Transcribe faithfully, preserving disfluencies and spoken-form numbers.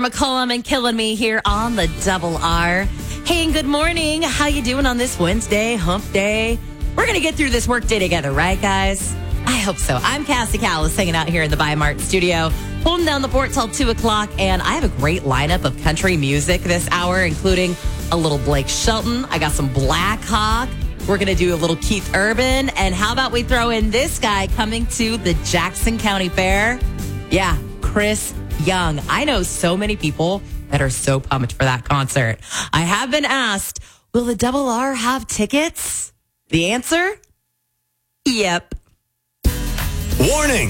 McCollum and Killing Me here on the Double R. Hey, and good morning. How you doing on this Wednesday, hump day? We're going to get through this work day together, right, guys? I hope so. I'm Cassie Callis hanging out here in the Bi-Mart studio, holding down the fort till two o'clock, and I have a great lineup of country music this hour, including a little Blake Shelton. I got some Black Hawk. We're going to do a little Keith Urban, and how about we throw in this guy coming to the Jackson County Fair? Yeah, Chris Young. I know so many people that are so pumped for that concert. I have been asked, will the Double R have tickets? The answer? Yep. Warning!